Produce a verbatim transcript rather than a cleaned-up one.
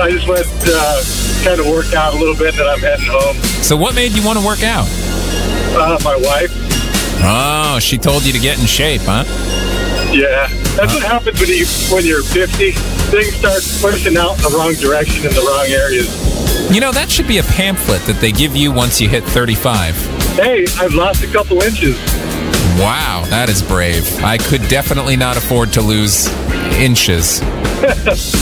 I just went uh, kind of work out a little bit, and then I'm heading home. So what made you want to work out? Uh, my wife. Oh, she told you to get in shape, huh? Yeah, that's uh, what happens when you when you're fifty. Things start pushing out in the wrong direction in the wrong areas. You know, that should be a pamphlet that they give you once you hit thirty-five. Hey, I've lost a couple inches. Wow, that is brave. I could definitely not afford to lose inches.